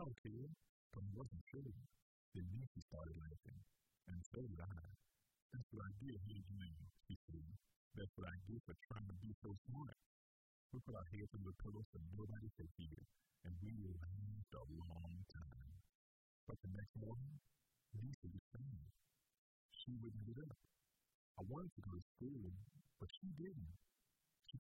know, kid. But I wasn't sure. Then Nancy started laughing, and so did I. That's what I get here, you know, she said. That's what I get for trying to be so smart. We put our heads under the pillows so nobody could hear, and we laughed a long time. But the next morning, Nancy was sad. She wouldn't get up. I wanted to go to school, but she didn't.